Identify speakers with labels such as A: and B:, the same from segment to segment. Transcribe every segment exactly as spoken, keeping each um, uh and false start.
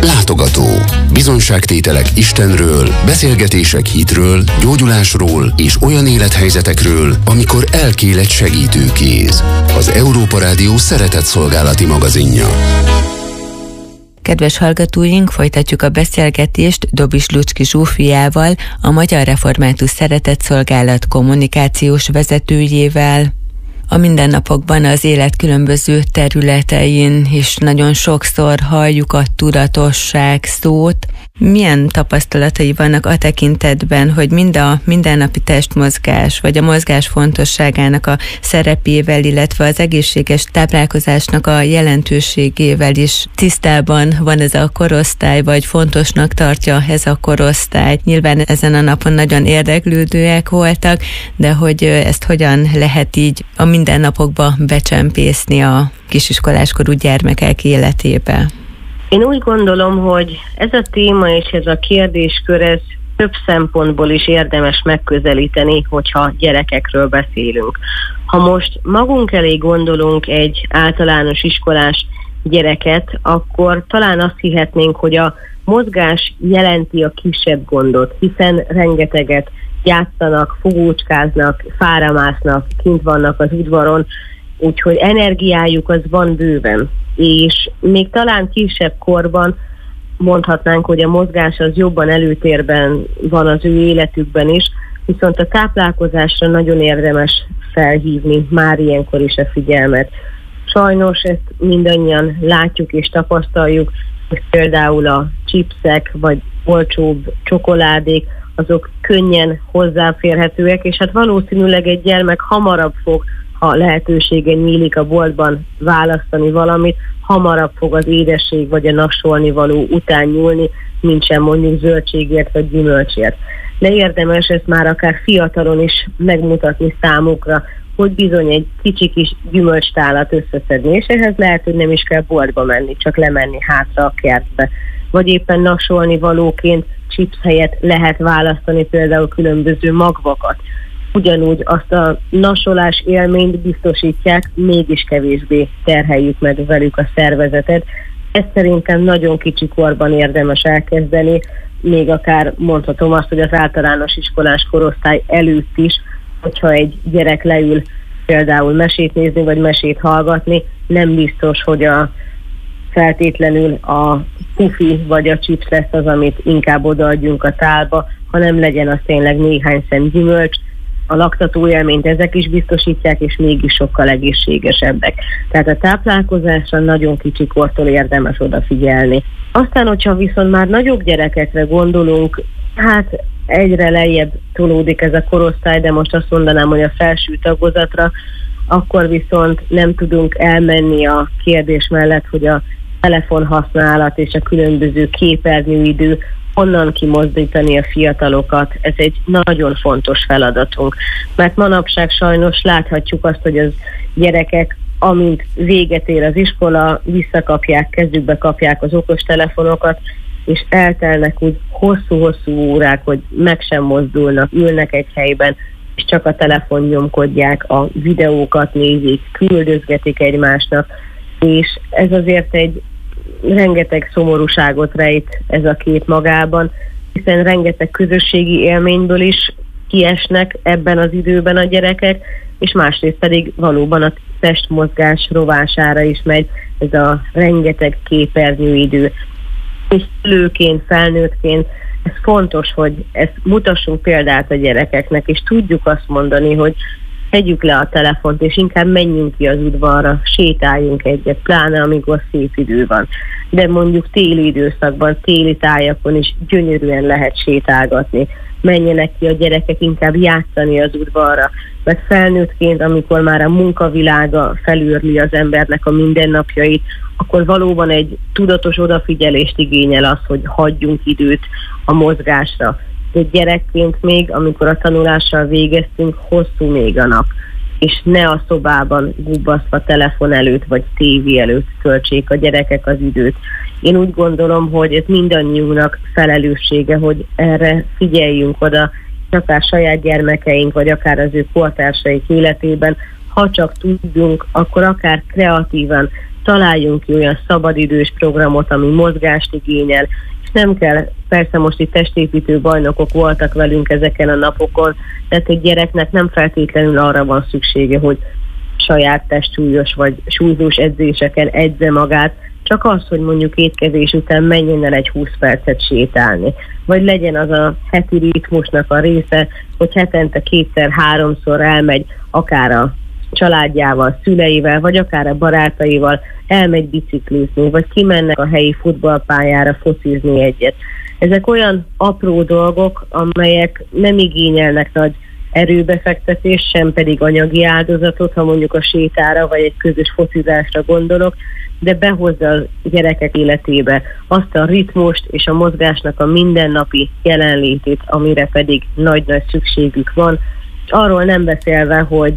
A: Látogató. Bizonyságtételek Istenről, beszélgetések hitről, gyógyulásról és olyan élethelyzetekről, amikor elkél egy segítőkéz. Az Európa Rádió szeretetszolgálati magazinja.
B: Kedves hallgatóink, folytatjuk a beszélgetést Dobis Lucski Zsófiával, a Magyar Református Szeretetszolgálat kommunikációs vezetőjével. A mindennapokban az élet különböző területein is nagyon sokszor halljuk a tudatosság szót. Milyen tapasztalatai vannak a tekintetben, hogy mind a mindennapi testmozgás, vagy a mozgás fontosságának a szerepével, illetve az egészséges táplálkozásnak a jelentőségével is tisztában van ez a korosztály, vagy fontosnak tartja ez a korosztály. Nyilván ezen a napon nagyon érdeklődőek voltak, de hogy ezt hogyan lehet így a mindennapokba becsempészni a kisiskoláskorú gyermekek életébe?
C: Én úgy gondolom, hogy ez a téma és ez a kérdéskör, ez több szempontból is érdemes megközelíteni, hogyha gyerekekről beszélünk. Ha most magunk elé gondolunk egy általános iskolás gyereket, akkor talán azt hihetnénk, hogy a mozgás jelenti a kisebb gondot, hiszen rengeteget játszanak, fogócskáznak, fáramásznak, kint vannak az udvaron, úgyhogy energiájuk az van bőven. És még talán kisebb korban mondhatnánk, hogy a mozgás az jobban előtérben van az ő életükben is, viszont a táplálkozásra nagyon érdemes felhívni már ilyenkor is a figyelmet. Sajnos ezt mindannyian látjuk és tapasztaljuk, hogy például a chipsek vagy olcsóbb csokoládék, azok könnyen hozzáférhetőek, és hát valószínűleg egy gyermek hamarabb fog, ha lehetősége nyílik a boltban választani valamit, hamarabb fog az édesség vagy a nassolni való után nyúlni, mint sem mondjuk zöldségért vagy gyümölcsért. De érdemes ezt már akár fiatalon is megmutatni számukra, hogy bizony egy kicsi kis gyümölcstálat összeszedni, és ehhez lehet, hogy nem is kell boltba menni, csak lemenni hátra a kertbe. Vagy éppen nassolni valóként chips helyett lehet választani például különböző magvakat. Ugyanúgy azt a nasolás élményt biztosítják, mégis kevésbé terheljük meg velük a szervezetet. Ezt szerintem nagyon kicsi korban érdemes elkezdeni, még akár mondhatom azt, hogy az általános iskolás korosztály előtt is, hogyha egy gyerek leül például mesét nézni, vagy mesét hallgatni, nem biztos, hogy a feltétlenül a pufi vagy a chips lesz az, amit inkább odaadjunk a tálba, hanem legyen az tényleg néhány szem gyümölcs. A laktató élményt ezek is biztosítják, és mégis sokkal egészségesebbek. Tehát a táplálkozásra nagyon kicsi kortól érdemes odafigyelni. Aztán, hogyha viszont már nagyobb gyerekekre gondolunk, hát egyre lejjebb tolódik ez a korosztály, de most azt mondanám, hogy a felső tagozatra, akkor viszont nem tudunk elmenni a kérdés mellett, hogy a telefonhasználat és a különböző képernyőidő, honnan kimozdítani a fiatalokat, ez egy nagyon fontos feladatunk. Mert manapság sajnos láthatjuk azt, hogy az gyerekek, amint véget ér az iskola, visszakapják, kezükbe kapják az okostelefonokat, és eltelnek úgy hosszú-hosszú órák, hogy meg sem mozdulnak, ülnek egy helyben, és csak a telefon nyomkodják, a videókat nézik, küldözgetik egymásnak, és ez azért egy rengeteg szomorúságot rejt ez a kép magában, hiszen rengeteg közösségi élményből is kiesnek ebben az időben a gyerekek, és másrészt pedig valóban a testmozgás rovására is megy ez a rengeteg képernyőidő. És szülőként, felnőttként ez fontos, hogy ezt mutassunk példát a gyerekeknek, és tudjuk azt mondani, hogy tegyük le a telefont, és inkább menjünk ki az udvarra, sétáljunk egyet, pláne amikor szép idő van. De mondjuk téli időszakban, téli tájakon is gyönyörűen lehet sétálgatni. Menjenek ki a gyerekek inkább játszani az udvarra, mert felnőttként, amikor már a munkavilága felűrli az embernek a mindennapjait, akkor valóban egy tudatos odafigyelést igényel az, hogy hagyjunk időt a mozgásra. De gyerekként még, amikor a tanulással végeztünk, hosszú még a nap, és ne a szobában gubbasztva telefon előtt vagy tévé előtt töltsék a gyerekek az időt. Én úgy gondolom, hogy ez mindannyiunknak felelőssége, hogy erre figyeljünk oda, akár saját gyermekeink, vagy akár az ő kortársaik életében. Ha csak tudjunk, akkor akár kreatívan találjunk ki olyan szabadidős programot, ami mozgást igényel, és nem kell, persze most itt testépítő bajnokok voltak velünk ezeken a napokon, tehát egy gyereknek nem feltétlenül arra van szüksége, hogy saját testsúlyos vagy súlyzós edzéseken edze magát, csak az, hogy mondjuk étkezés után menjen el egy húsz percet sétálni. Vagy legyen az a heti ritmusnak a része, hogy hetente kétszer-háromszor elmegy akár a családjával, szüleivel, vagy akár a barátaival, elmegy biciklizni, vagy kimennek a helyi futballpályára focizni egyet. Ezek olyan apró dolgok, amelyek nem igényelnek nagy erőbefektetés, sem pedig anyagi áldozatot, ha mondjuk a sétára vagy egy közös focizásra gondolok, de behozza a gyerekek életébe azt a ritmust és a mozgásnak a mindennapi jelenlétét, amire pedig nagy-nagy szükségük van. És arról nem beszélve, hogy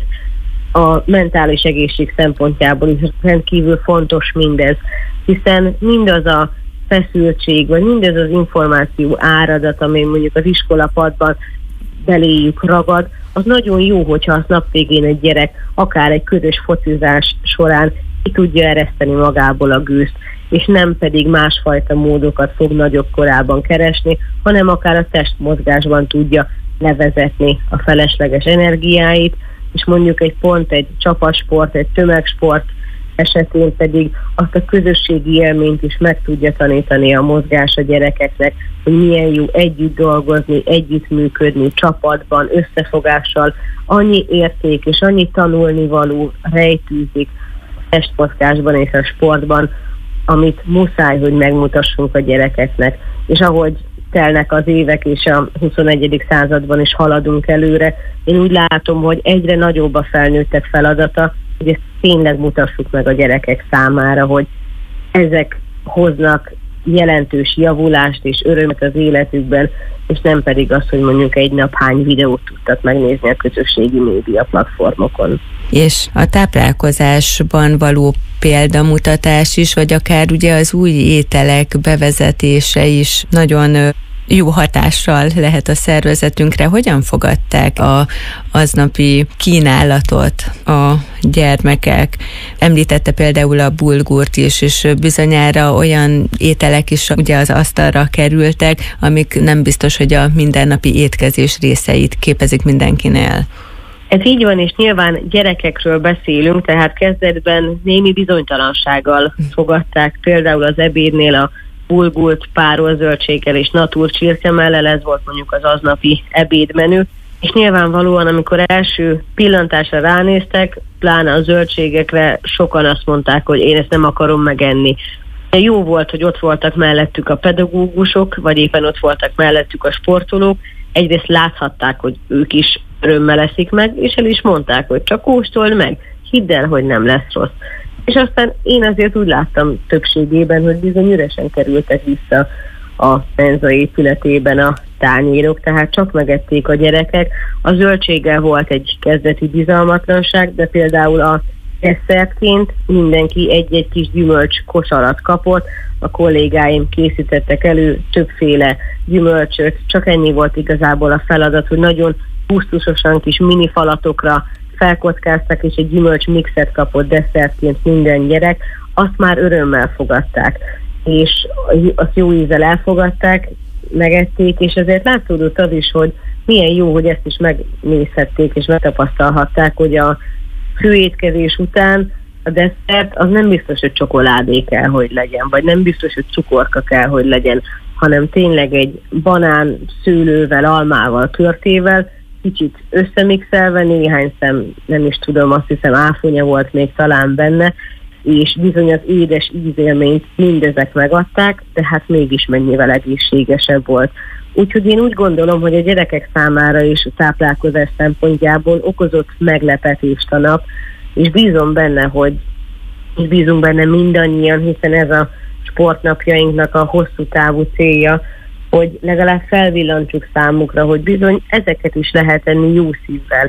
C: a mentális egészség szempontjából is rendkívül fontos mindez, hiszen mindaz a feszültség, vagy mindez az információ áradat, ami mondjuk az iskolapadban beléjük ragad, az nagyon jó, hogyha az nap végén egy gyerek akár egy közös focizás során ki tudja ereszteni magából a gőzt, és nem pedig másfajta módokat fog nagyobb korában keresni, hanem akár a testmozgásban tudja levezetni a felesleges energiáit, és mondjuk egy pont, egy csapatsport, egy tömegsport esetén pedig azt a közösségi élményt is meg tudja tanítani a mozgás a gyerekeknek, hogy milyen jó együtt dolgozni, együtt működni, csapatban, összefogással. Annyi érték és annyi tanulnivaló rejtőzik a testmozgásban és a sportban, amit muszáj, hogy megmutassunk a gyerekeknek. És ahogy telnek az évek, és a huszonegyedik században is haladunk előre, én úgy látom, hogy egyre nagyobb a felnőttek feladata, hogy ezt tényleg mutassuk meg a gyerekek számára, hogy ezek hoznak jelentős javulást és örömet az életükben, és nem pedig az, hogy mondjuk egy nap hány videót tudtak megnézni a közösségi média platformokon.
B: És a táplálkozásban való példamutatás is, vagy akár ugye az új ételek bevezetése is nagyon jó hatással lehet a szervezetünkre. Hogyan fogadták a aznapi kínálatot a gyermekek? Említette például a bulgurt is, és bizonyára olyan ételek is ugye az asztalra kerültek, amik nem biztos, hogy a mindennapi étkezés részeit képezik mindenkinél.
C: Ez így van, és nyilván gyerekekről beszélünk, tehát kezdetben némi bizonytalansággal fogadták például az ebédnél a bulgurt párol zöldséggel és natur csirkemellel, ez volt mondjuk az aznapi ebédmenü, és nyilvánvalóan, amikor első pillantásra ránéztek, pláne a zöldségekre, sokan azt mondták, hogy én ezt nem akarom megenni. De jó volt, hogy ott voltak mellettük a pedagógusok, vagy éppen ott voltak mellettük a sportolók, egyrészt láthatták, hogy ők is örömmel eszik meg, és el is mondták, hogy csak kóstold meg, hidd el, hogy nem lesz rossz. És aztán én azért úgy láttam többségében, hogy bizony üresen kerültek vissza a menza épületében a tányérok, tehát csak megették a gyerekek. A zöldséggel volt egy kezdeti bizalmatlanság, de például a desszertként mindenki egy-egy kis gyümölcs kosarat kapott, a kollégáim készítettek elő többféle gyümölcsöt, csak ennyi volt igazából a feladat, hogy nagyon gusztusosan kis mini falatokra felkockáztak, és egy gyümölcs mixet kapott desszertként minden gyerek, azt már örömmel fogadták, és azt jó ízzel elfogadták, megették, és ezért látszódott az is, hogy milyen jó, hogy ezt is megnézhették, és megtapasztalhatták, hogy a főétkezés után a desszert az nem biztos, hogy csokoládé kell, hogy legyen, vagy nem biztos, hogy cukorka kell, hogy legyen, hanem tényleg egy banán szőlővel, almával, körtével, kicsit összemixelve, néhány szem, nem is tudom, azt hiszem áfonya volt még talán benne, és bizony az édes ízélményt mindezek megadták, de hát mégis mennyivel egészségesebb volt. Úgyhogy én úgy gondolom, hogy a gyerekek számára is a táplálkozás szempontjából okozott meglepetést a nap, és bízom benne, hogy és bízunk benne mindannyian, hiszen ez a sportnapjainknak a hosszú távú célja, hogy legalább felvillantsuk számukra, hogy bizony ezeket is lehet tenni jó szívvel.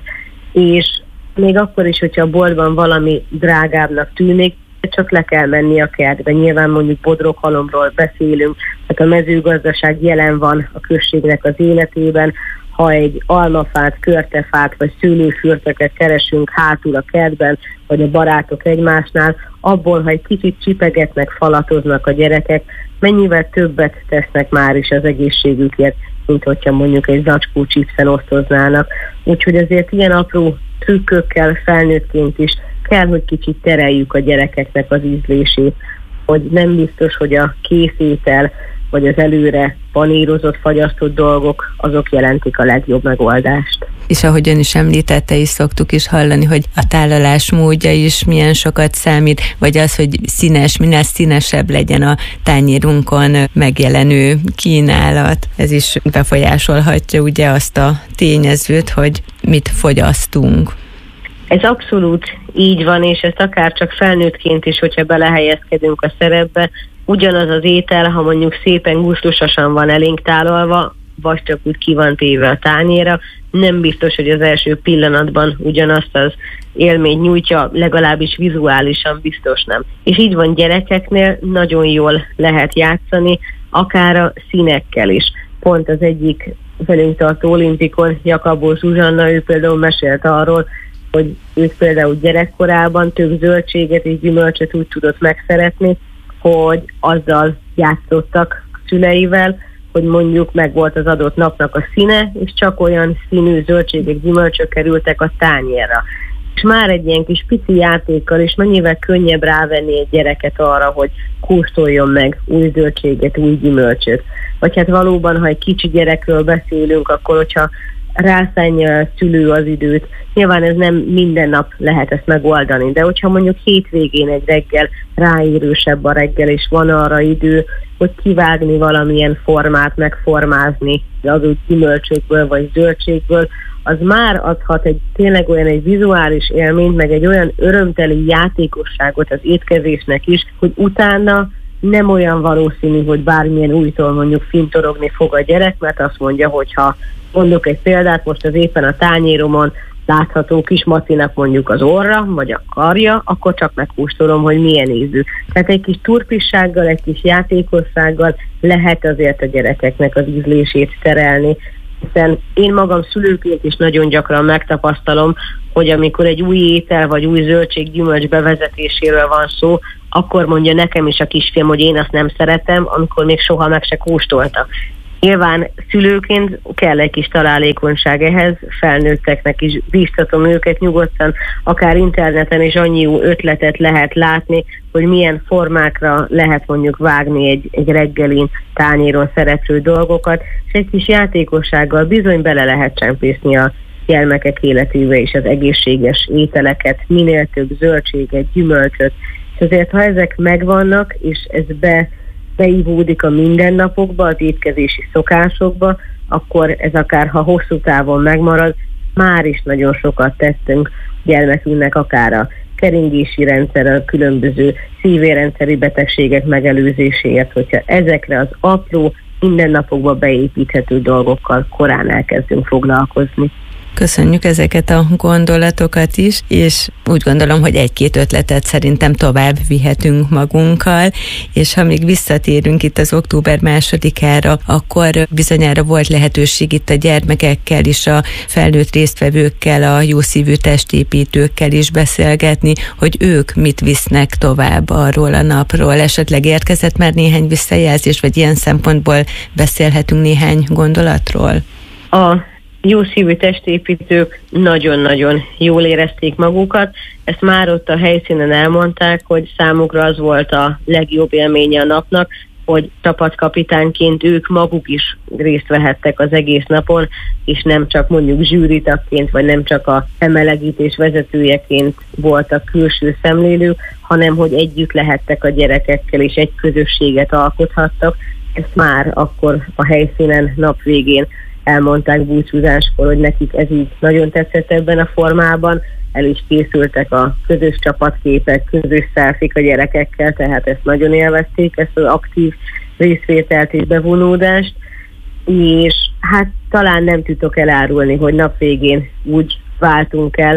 C: És még akkor is, hogyha a boltban valami drágábbnak tűnik, csak le kell menni a kertbe. Nyilván mondjuk bodroghalomról beszélünk, tehát a mezőgazdaság jelen van a községnek az életében. ha egy almafát, körtefát vagy szőlőfürtöket keresünk hátul a kertben, vagy a barátok egymásnál, abból, ha egy kicsit csipegetnek, falatoznak a gyerekek, mennyivel többet tesznek már is az egészségükért, mint hogyha mondjuk egy zacskó chipsen osztoznának. Úgyhogy azért ilyen apró trükkökkel felnőttként is kell, hogy kicsit tereljük a gyerekeknek az ízlését, hogy nem biztos, hogy a készétel vagy az előre panírozott, fagyasztott dolgok, azok jelentik a legjobb megoldást.
B: És ahogy ön is említette, is szoktuk is hallani, hogy a tálalás módja is milyen sokat számít, vagy az, hogy színes, minél színesebb legyen a tányérunkon megjelenő kínálat. Ez is befolyásolhatja ugye azt a tényezőt, hogy mit fogyasztunk.
C: Ez abszolút így van, és ezt akár csak felnőttként is, hogyha belehelyezkedünk a szerepbe, ugyanaz az étel, ha mondjuk szépen gusztusosan van elénk tálalva, vagy csak úgy ki van téve a tányérra, nem biztos, hogy az első pillanatban ugyanazt az élményt nyújtja, legalábbis vizuálisan biztos nem. És így van gyerekeknél, nagyon jól lehet játszani, akár a színekkel is. Pont az egyik velünk tartó olimpikon, Jakabó Zsuzsanna, ő például mesélt arról, hogy ők például gyerekkorában több zöldséget és gyümölcsöt úgy tudott megszeretni, hogy azzal játszottak a szüleivel, hogy mondjuk meg volt az adott napnak a színe, és csak olyan színű zöldségek, gyümölcsök kerültek a tányérra. És már egy ilyen kis pici játékkal is mennyivel könnyebb rávenni egy gyereket arra, hogy kóstoljon meg új zöldséget, új gyümölcsöt. Vagy hát valóban, ha egy kicsi gyerekről beszélünk, akkor hogyha rászánja a szülő az időt. Nyilván ez nem minden nap lehet ezt megoldani, de hogyha mondjuk hétvégén egy reggel ráérősebb a reggel, és van arra idő, hogy kivágni valamilyen formát, megformázni az úgy gyümölcsökből vagy zöldségből, az már adhat egy tényleg olyan egy vizuális élményt, meg egy olyan örömteli játékosságot az étkezésnek is, hogy utána nem olyan valószínű, hogy bármilyen újtól mondjuk fintorogni fog a gyerek, mert azt mondja, hogy ha mondok egy példát, most az éppen a tányéromon látható kis Macinak mondjuk az orra, vagy a karja, akkor csak megkóstolom, hogy milyen ízű. Tehát egy kis turpissággal, egy kis játékossággal lehet azért a gyerekeknek az ízlését terelni, hiszen én magam szülőként is nagyon gyakran megtapasztalom, hogy amikor egy új étel vagy új zöldség gyümölcs bevezetéséről van szó, akkor mondja nekem is a kisfiam, hogy én azt nem szeretem, amikor még soha meg se kóstolta. Nyilván szülőként kell egy kis találékonyság ehhez, felnőtteknek is bíztatom őket nyugodtan, akár interneten is annyi jó ötletet lehet látni, hogy milyen formákra lehet mondjuk vágni egy, egy reggelin, tányéron szereplő dolgokat, és egy kis játékossággal bizony bele lehet csempészni a gyermekek életébe is az egészséges ételeket, minél több zöldséget, gyümölcsöt, és azért ha ezek megvannak, és ez be beivódik a mindennapokba, az étkezési szokásokba, akkor ez akár ha hosszú távon megmarad, már is nagyon sokat tettünk gyermekünknek, akár a keringési rendszer, a különböző szívérendszeri betegségek megelőzéséért, hogyha ezekre az apró, mindennapokba beépíthető dolgokkal korán elkezdünk foglalkozni.
B: Köszönjük ezeket a gondolatokat is, és úgy gondolom, hogy egy-két ötletet szerintem tovább vihetünk magunkkal, és ha még visszatérünk itt az október másodikára, akkor bizonyára volt lehetőség itt a gyermekekkel is, a felnőtt résztvevőkkel, a jószívű testépítőkkel is beszélgetni, hogy ők mit visznek tovább arról a napról. Esetleg érkezett már néhány visszajelzés, vagy ilyen szempontból beszélhetünk néhány gondolatról?
C: A jószívű testépítők nagyon-nagyon jól érezték magukat. Ezt már ott a helyszínen elmondták, hogy számukra az volt a legjobb élménye a napnak, hogy csapatkapitányként ők maguk is részt vehettek az egész napon, és nem csak mondjuk zsűritagként, vagy nem csak a emelegítés vezetőjeként voltak külső szemlélők, hanem hogy együtt lehettek a gyerekekkel, és egy közösséget alkothattak. Ezt már akkor a helyszínen nap végén elmondták búcsúzáskor, hogy nekik ez így nagyon tetszett ebben a formában, el is készültek a közös csapatképek, közös szelfik a gyerekekkel, tehát ezt nagyon élvezték, ezt az aktív részvételt és bevonódást, és hát talán nem tudok elárulni, hogy nap végén úgy váltunk el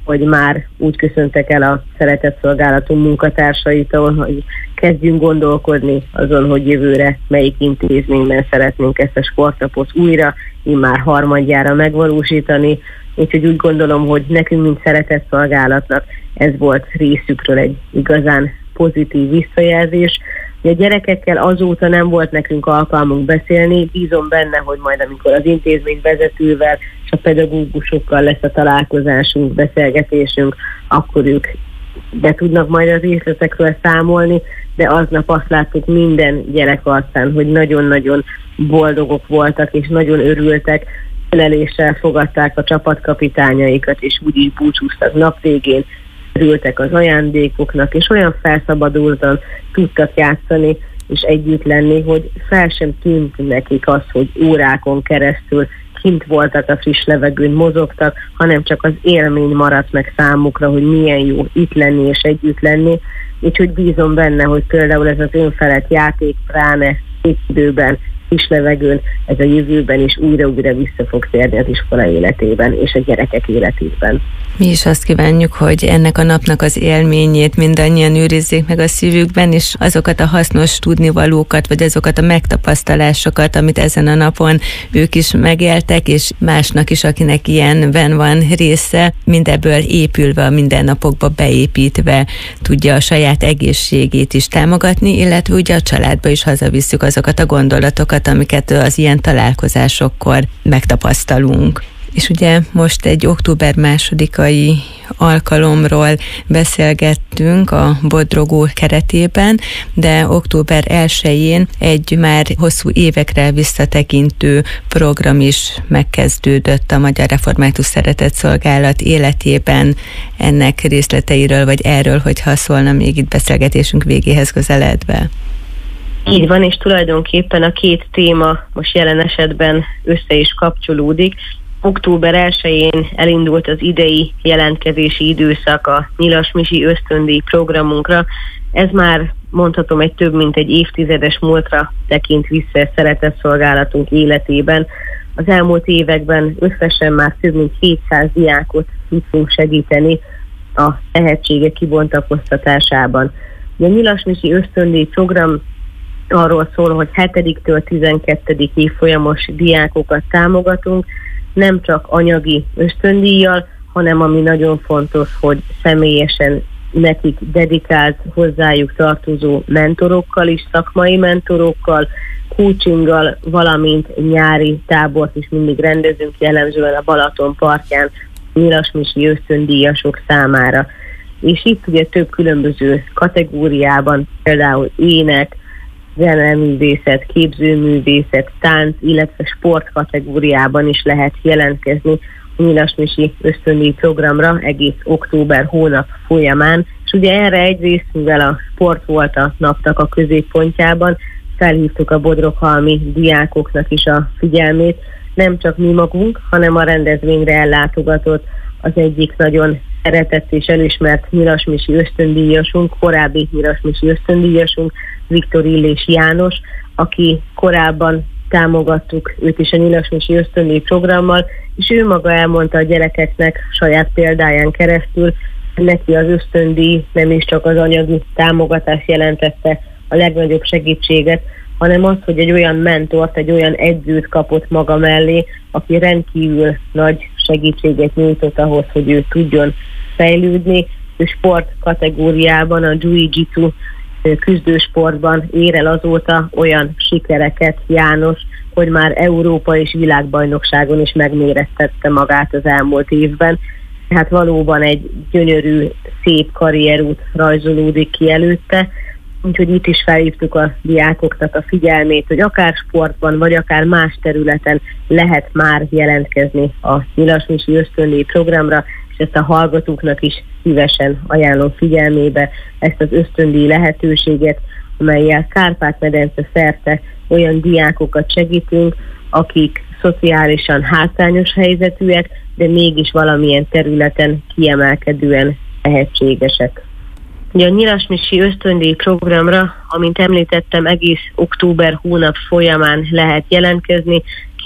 C: hogy már úgy köszöntek el a szeretett szolgálatunk munkatársaitól, hogy kezdjünk gondolkodni azon, hogy jövőre melyik intézményben szeretnénk ezt a sportnapot újra, immár harmadjára megvalósítani. Úgyhogy úgy gondolom, hogy nekünk, mint szeretett szolgálatnak ez volt részükről egy igazán pozitív visszajelzés. A gyerekekkel azóta nem volt nekünk alkalmunk beszélni, bízom benne, hogy majd amikor az intézmény vezetővel és a pedagógusokkal lesz a találkozásunk, beszélgetésünk, akkor ők be tudnak majd az részletekről számolni, de aznap azt láttuk minden gyerek arcán, hogy nagyon-nagyon boldogok voltak és nagyon örültek, öleléssel fogadták a csapatkapitányaikat, és úgy is búcsúztak nap végén, örültek az ajándékoknak, és olyan felszabadultan tudtak játszani, és együtt lenni, hogy fel sem tűnt nekik az, hogy órákon keresztül kint voltak a friss levegőn, mozogtak, hanem csak az élmény maradt meg számukra, hogy milyen jó itt lenni és együtt lenni. Úgyhogy bízom benne, hogy például ez az önfelett játék, pláne szép időben, friss levegőn, ez a jövőben is újra-újra vissza fog térni az iskola életében és a gyerekek életében.
B: Mi is azt kívánjuk, hogy ennek a napnak az élményét mindannyian őrizzék meg a szívükben, és azokat a hasznos tudnivalókat, vagy azokat a megtapasztalásokat, amit ezen a napon ők is megéltek, és másnak is, akinek ilyenben van része, mindebből épülve, a mindennapokba beépítve tudja a saját egészségét is támogatni, illetve ugye a családba is hazavisszük azokat a gondolatokat, amiket az ilyen találkozásokkor megtapasztalunk. És ugye most egy október másodikai alkalomról beszélgettünk a Bodrogó keretében, de október elsején egy már hosszú évekre visszatekintő program is megkezdődött a Magyar Református Szeretett Szolgálat életében. Ennek részleteiről, vagy erről, hogyha szólna még itt beszélgetésünk végéhez közeledve.
C: Így van, és tulajdonképpen a két téma most jelen esetben össze is kapcsolódik. október elsején elindult az idei jelentkezési időszak a Nyilas Misi ösztöndíj programunkra. Ez már mondhatom egy több mint egy évtizedes múltra tekint vissza szeretett szolgálatunk életében. Az elmúlt években összesen már több mint hétszáz diákot tudtunk segíteni a tehetségek kibontakoztatásában. A Nyilas Misi ösztöndíj program arról szól, hogy hetediktől tizenkettedik évfolyamos diákokat támogatunk, nem csak anyagi ösztöndíjjal, hanem ami nagyon fontos, hogy személyesen nekik dedikált, hozzájuk tartozó mentorokkal is, szakmai mentorokkal, coachinggal, valamint nyári tábort is mindig rendezünk, jellemzően a Balaton partján Nyilas Misi ösztöndíjasok számára. És itt ugye több különböző kategóriában, például ének, zeneművészet, képzőművészet, tánc, illetve sport kategóriában is lehet jelentkezni a Nyilas Misi ösztöndíj programra egész október hónap folyamán. És ugye erre egyrészt, mivel a sport volt a napnak a középpontjában, felhívtuk a bodroghalmi diákoknak is a figyelmét, nem csak mi magunk, hanem a rendezvényre ellátogatott az egyik nagyon szeretett és elismert Nyilas Misi ösztöndíjasunk, korábbi Nyilas Misi ösztöndíjasunk, Viktor Illés János, aki korábban támogattuk őt is a Nyilas Misi ösztöndíj programmal, és ő maga elmondta a gyerekeknek saját példáján keresztül, hogy neki az ösztöndíj nem is csak az anyagi támogatás jelentette a legnagyobb segítséget, hanem az, hogy egy olyan mentort, egy olyan edzőt kapott maga mellé, aki rendkívül nagy segítséget nyújtott ahhoz, hogy ő tudjon fejlődni. Ő sport kategóriában, a jiu-jitsu küzdősportban ér el azóta olyan sikereket János, hogy már Európa és világbajnokságon is megmérettette magát az elmúlt évben. Tehát valóban egy gyönyörű, szép karrierút rajzolódik ki előtte, úgyhogy itt is felhívtuk a diákoknak a figyelmét, hogy akár sportban, vagy akár más területen lehet már jelentkezni a Nyilas Misi ösztöndíj programra, és ezt a hallgatóknak is szívesen ajánlom figyelmébe ezt az ösztöndíj lehetőséget, amellyel Kárpát-medence szerte olyan diákokat segítünk, akik szociálisan hátrányos helyzetűek, de mégis valamilyen területen kiemelkedően tehetségesek. Ugye a Nyilas Misi ösztöndíj programra, amint említettem, egész október hónap folyamán lehet jelentkezni.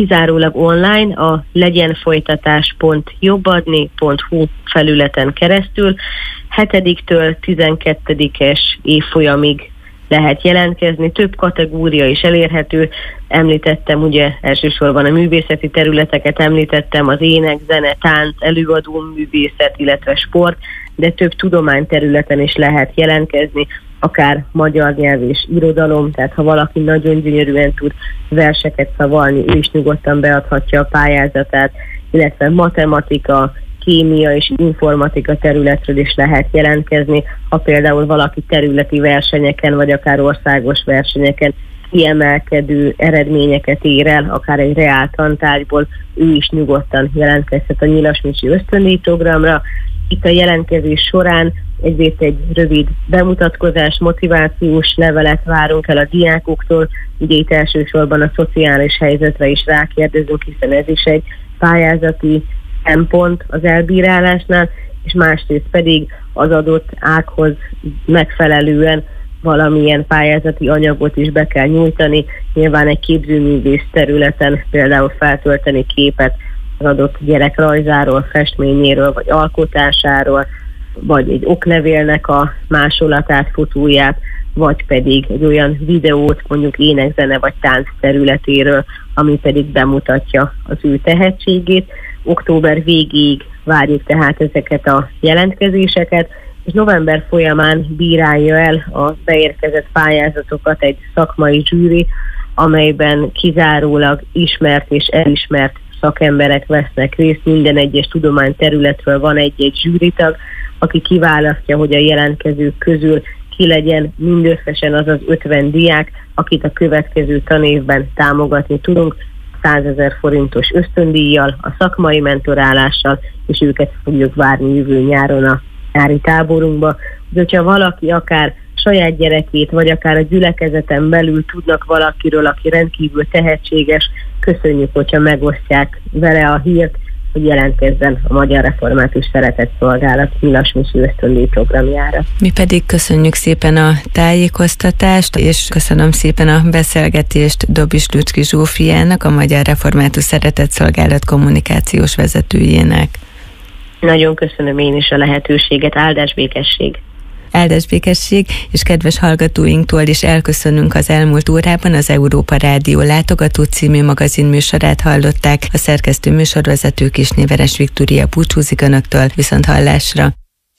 C: kizárólag online a legyenfolytatás pont jobbadni pont hu felületen keresztül hetediktől tizenkettedikes évfolyamig lehet jelentkezni. Több kategória is elérhető. Említettem ugye elsősorban a művészeti területeket, említettem az ének, zene, tánc, előadó művészet, illetve sport, de több tudományterületen is lehet jelentkezni, akár magyar nyelv és irodalom, tehát ha valaki nagyon gyönyörűen tud verseket szavalni, ő is nyugodtan beadhatja a pályázatát, illetve matematika, kémia és informatika területről is lehet jelentkezni, ha például valaki területi versenyeken, vagy akár országos versenyeken kiemelkedő eredményeket ér el, akár egy reál tantárgyból, ő is nyugodtan jelentkezhet a Nyilas Misi ösztöndíj programra. Itt a jelentkezés során egyrészt egy rövid bemutatkozás, motivációs levelet várunk el a diákoktól, ugye itt elsősorban a szociális helyzetre is rákérdezünk, hiszen ez is egy pályázati szempont az elbírálásnál, és másrészt pedig az adott ághoz megfelelően valamilyen pályázati anyagot is be kell nyújtani, nyilván egy képzőművész területen például feltölteni képet az adott gyerek rajzáról, festményéről, vagy alkotásáról, vagy egy oklevélnek a másolatát, fotóját, vagy pedig egy olyan videót, mondjuk énekzene vagy tánc területéről, ami pedig bemutatja az ő tehetségét. Október végéig várjuk tehát ezeket a jelentkezéseket, és november folyamán bírálja el a beérkezett pályázatokat egy szakmai zsűri, amelyben kizárólag ismert és elismert szakemberek vesznek részt. Minden egyes tudományterületről van egy-egy zsűritag, aki kiválasztja, hogy a jelentkezők közül ki legyen mindösszesen az az ötven diák, akit a következő tanévben támogatni tudunk, százezer forintos ösztöndíjjal, a szakmai mentorálással, és őket fogjuk várni jövő nyáron a nyári táborunkba. De hogyha valaki akár saját gyerekét, vagy akár a gyülekezeten belül tudnak valakiről, aki rendkívül tehetséges, köszönjük, hogyha megosztják vele a hírt, hogy jelentkezzen a Magyar Református Szeretetszolgálat Nyilas Misi ösztöndíj programjára.
B: Mi pedig köszönjük szépen a tájékoztatást, és köszönöm szépen a beszélgetést Dobis Lucski Zsófiának, a Magyar Református Szeretetszolgálat kommunikációs vezetőjének.
C: Nagyon köszönöm én is a lehetőséget, áldás békesség!
B: Áldás békesség, és kedves hallgatóinktól is elköszönünk az elmúlt órában. Az Európa Rádió Látogató című magazin műsorát hallották. A szerkesztő műsorvezető Kisné Veres Viktória búcsúzik önöktől, viszont hallásra.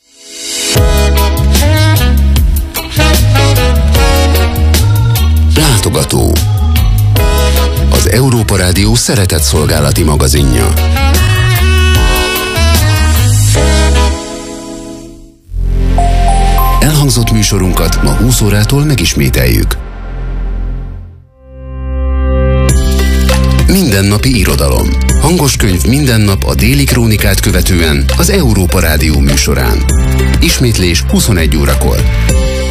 A: Látogató. Az Európa Rádió szeretetszolgálati magazinja. Elhangzott műsorunkat ma húsz órától megismételjük. Mindennapi irodalom. Hangos könyv minden nap a Déli Krónikát követően az Európa Rádió műsorán. Ismétlés huszonegy órakor.